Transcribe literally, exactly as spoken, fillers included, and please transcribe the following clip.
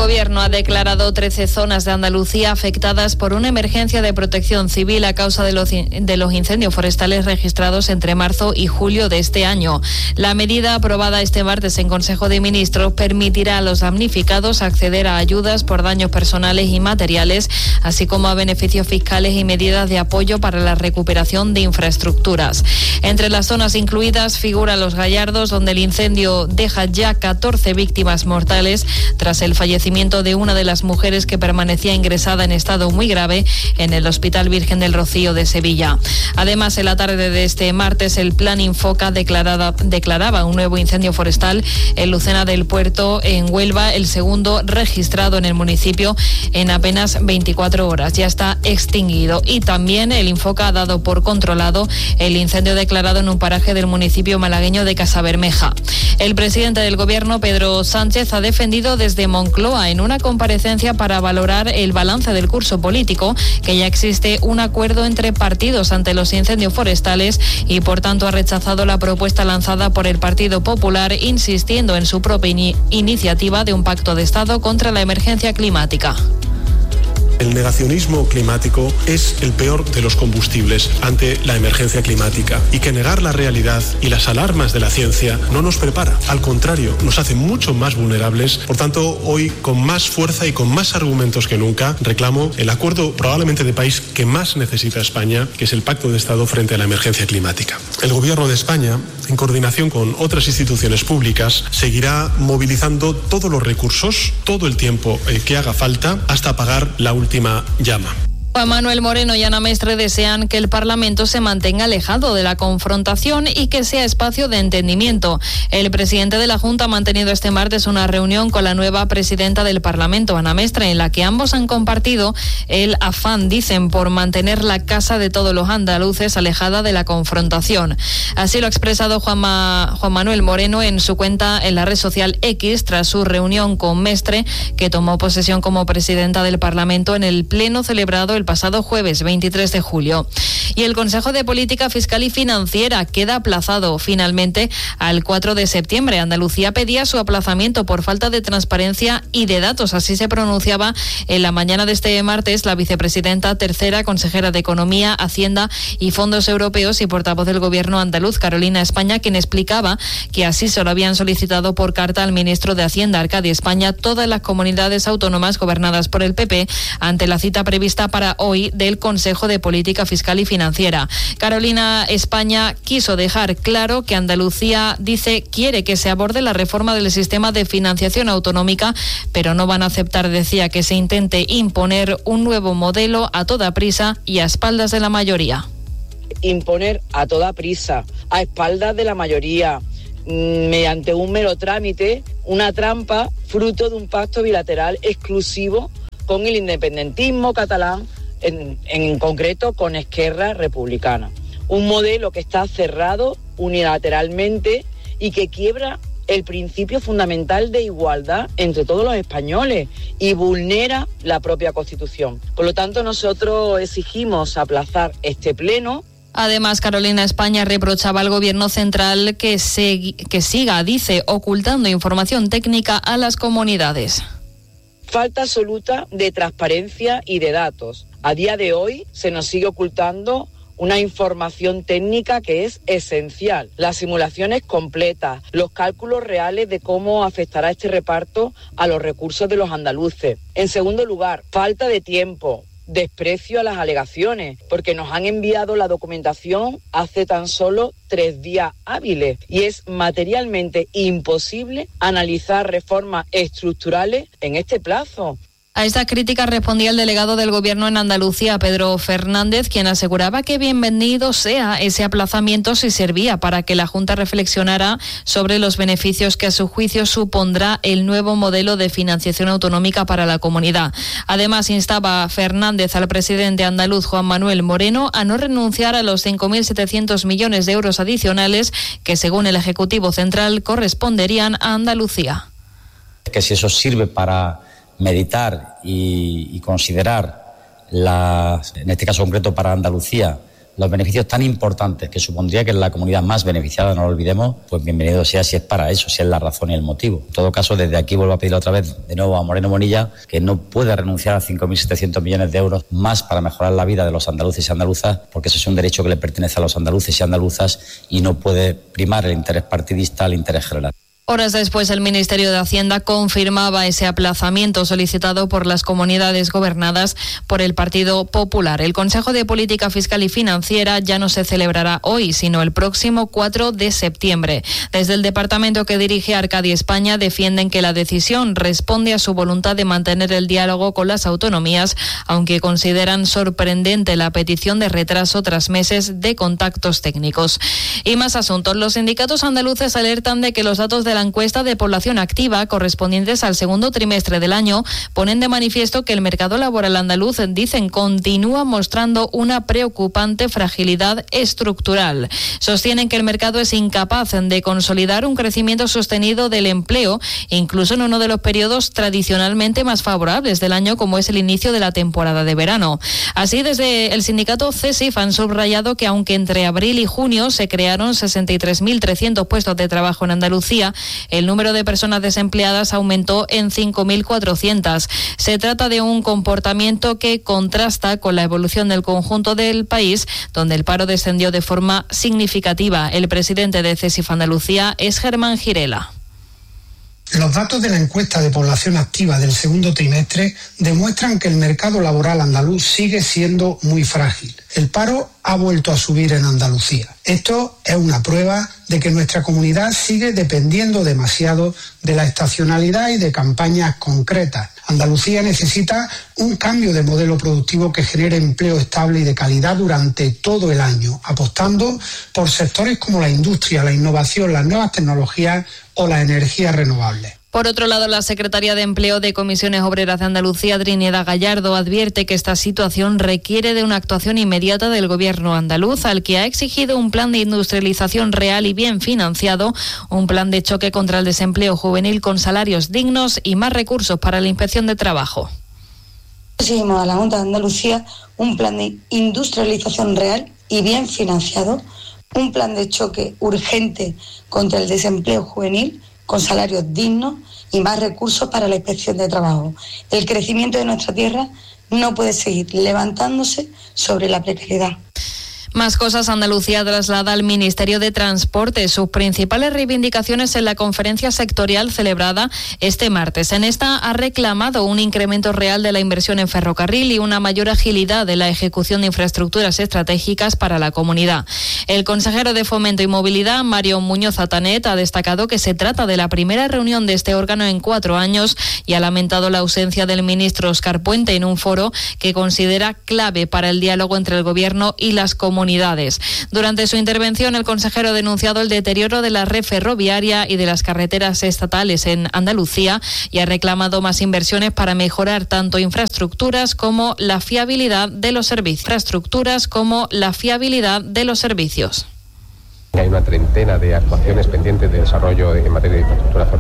Gobierno ha declarado trece zonas de Andalucía afectadas por una emergencia de protección civil a causa de los, de los incendios forestales registrados entre marzo y julio de este año. La medida aprobada este martes en Consejo de Ministros permitirá a los damnificados acceder a ayudas por daños personales y materiales, así como a beneficios fiscales y medidas de apoyo para la recuperación de infraestructuras. Entre las zonas incluidas figuran Los Gallardos, donde el incendio deja ya catorce víctimas mortales tras el fallecimiento de una de las mujeres que permanecía ingresada en estado muy grave en el Hospital Virgen del Rocío de Sevilla. Además, en la tarde de este martes, el Plan Infoca declarada, declaraba un nuevo incendio forestal en Lucena del Puerto, en Huelva, el segundo registrado en el municipio en apenas veinticuatro horas. Ya está extinguido. Y también el Infoca ha dado por controlado el incendio declarado en un paraje del municipio malagueño de Casabermeja. El presidente del Gobierno, Pedro Sánchez, ha defendido desde Moncloa en una comparecencia para valorar el balance del curso político que ya existe un acuerdo entre partidos ante los incendios forestales y por tanto ha rechazado la propuesta lanzada por el Partido Popular, insistiendo en su propia in- iniciativa de un pacto de Estado contra la emergencia climática. El negacionismo climático es el peor de los combustibles ante la emergencia climática, y que negar la realidad y las alarmas de la ciencia no nos prepara, al contrario, nos hace mucho más vulnerables. Por tanto, hoy, con más fuerza y con más argumentos que nunca, reclamo el acuerdo probablemente de país que más necesita España, que es el Pacto de Estado frente a la emergencia climática. El Gobierno de España, en coordinación con otras instituciones públicas, seguirá movilizando todos los recursos, todo el tiempo eh, que haga falta, hasta apagar la última última llama. Juan Manuel Moreno y Ana Mestre desean que el Parlamento se mantenga alejado de la confrontación y que sea espacio de entendimiento. El presidente de la Junta ha mantenido este martes una reunión con la nueva presidenta del Parlamento, Ana Mestre, en la que ambos han compartido el afán, dicen, por mantener la casa de todos los andaluces alejada de la confrontación. Así lo ha expresado Juan, Ma- Juan Manuel Moreno en su cuenta en la red social X tras su reunión con Mestre, que tomó posesión como presidenta del Parlamento en el pleno celebrado el pasado jueves veintitrés de julio. Y el Consejo de Política Fiscal y Financiera queda aplazado finalmente al cuatro de septiembre. Andalucía pedía su aplazamiento por falta de transparencia y de datos. Así se pronunciaba en la mañana de este martes la vicepresidenta tercera, consejera de Economía, Hacienda y Fondos Europeos y portavoz del Gobierno andaluz, Carolina España, quien explicaba que así se lo habían solicitado por carta al ministro de Hacienda, Arcadio España, todas las comunidades autónomas gobernadas por el P P ante la cita prevista para hoy del Consejo de Política Fiscal y Financiera. Carolina España quiso dejar claro que Andalucía, dice, quiere que se aborde la reforma del sistema de financiación autonómica, pero no van a aceptar, decía, que se intente imponer un nuevo modelo a toda prisa y a espaldas de la mayoría. Imponer a toda prisa, a espaldas de la mayoría, mediante un mero trámite, una trampa fruto de un pacto bilateral exclusivo con el independentismo catalán, En, en concreto con Esquerra Republicana. Un modelo que está cerrado unilateralmente y que quiebra el principio fundamental de igualdad entre todos los españoles y vulnera la propia Constitución. Por lo tanto, nosotros exigimos aplazar este pleno. Además, Carolina España reprochaba al Gobierno central que, se, que siga, dice, ocultando información técnica a las comunidades. Falta absoluta de transparencia y de datos. A día de hoy se nos sigue ocultando una información técnica que es esencial. Las simulaciones completas, los cálculos reales de cómo afectará este reparto a los recursos de los andaluces. En segundo lugar, falta de tiempo, desprecio a las alegaciones, porque nos han enviado la documentación hace tan solo tres días hábiles y es materialmente imposible analizar reformas estructurales en este plazo. A esta crítica respondía el delegado del Gobierno en Andalucía, Pedro Fernández, quien aseguraba que bienvenido sea ese aplazamiento si servía para que la Junta reflexionara sobre los beneficios que a su juicio supondrá el nuevo modelo de financiación autonómica para la comunidad. Además, instaba Fernández al presidente andaluz Juan Manuel Moreno a no renunciar a los cinco mil setecientos millones de euros adicionales que, según el Ejecutivo Central, corresponderían a Andalucía. Que si eso sirve para meditar y, y considerar, la, en este caso concreto para Andalucía, los beneficios tan importantes que supondría que es la comunidad más beneficiada, no lo olvidemos, pues bienvenido sea si es para eso, si es la razón y el motivo. En todo caso, desde aquí vuelvo a pedir otra vez de nuevo a Moreno Bonilla que no puede renunciar a cinco mil setecientos millones de euros más para mejorar la vida de los andaluces y andaluzas, porque eso es un derecho que le pertenece a los andaluces y andaluzas y no puede primar el interés partidista al interés general. Horas después, el Ministerio de Hacienda confirmaba ese aplazamiento solicitado por las comunidades gobernadas por el Partido Popular. El Consejo de Política Fiscal y Financiera ya no se celebrará hoy, sino el próximo cuatro de septiembre. Desde el departamento que dirige Arcadia España defienden que la decisión responde a su voluntad de mantener el diálogo con las autonomías, aunque consideran sorprendente la petición de retraso tras meses de contactos técnicos. Y más asuntos. Los sindicatos andaluces alertan de que los datos de la encuesta de población activa correspondientes al segundo trimestre del año ponen de manifiesto que el mercado laboral andaluz, dicen, continúa mostrando una preocupante fragilidad estructural. Sostienen que el mercado es incapaz de consolidar un crecimiento sostenido del empleo, incluso en uno de los periodos tradicionalmente más favorables del año, como es el inicio de la temporada de verano. Así, desde el sindicato CESIF han subrayado que aunque entre abril y junio se crearon sesenta y tres mil trescientos puestos de trabajo en Andalucía, el número de personas desempleadas aumentó en cinco mil cuatrocientas. Se trata de un comportamiento que contrasta con la evolución del conjunto del país, donde el paro descendió de forma significativa. El presidente de CESIF Andalucía es Germán Girela. Los datos de la encuesta de población activa del segundo trimestre demuestran que el mercado laboral andaluz sigue siendo muy frágil. El paro ha vuelto a subir en Andalucía. Esto es una prueba de que nuestra comunidad sigue dependiendo demasiado de la estacionalidad y de campañas concretas. Andalucía necesita un cambio de modelo productivo que genere empleo estable y de calidad durante todo el año, apostando por sectores como la industria, la innovación, las nuevas tecnologías o las energías renovables. Por otro lado, la secretaria de Empleo de Comisiones Obreras de Andalucía, Trinidad Gallardo, advierte que esta situación requiere de una actuación inmediata del Gobierno andaluz, al que ha exigido un plan de industrialización real y bien financiado, un plan de choque contra el desempleo juvenil con salarios dignos y más recursos para la Inspección de Trabajo. Exigimos a la Junta de Andalucía un plan de industrialización real y bien financiado, un plan de choque urgente contra el desempleo juvenil con salarios dignos y más recursos para la Inspección de Trabajo. El crecimiento de nuestra tierra no puede seguir levantándose sobre la precariedad. Más cosas. Andalucía traslada al Ministerio de Transporte sus principales reivindicaciones en la conferencia sectorial celebrada este martes. En esta ha reclamado un incremento real de la inversión en ferrocarril y una mayor agilidad de la ejecución de infraestructuras estratégicas para la comunidad. El consejero de Fomento y Movilidad, Mario Muñoz Atanet, ha destacado que se trata de la primera reunión de este órgano en cuatro años y ha lamentado la ausencia del ministro Óscar Puente en un foro que considera clave para el diálogo entre el Gobierno y las comunidades. Durante su intervención, el consejero ha denunciado el deterioro de la red ferroviaria y de las carreteras estatales en Andalucía y ha reclamado más inversiones para mejorar tanto infraestructuras como la fiabilidad de los servicios. Infraestructuras como la fiabilidad de los servicios. Hay una treintena de actuaciones pendientes de desarrollo en materia de infraestructura ferroviaria.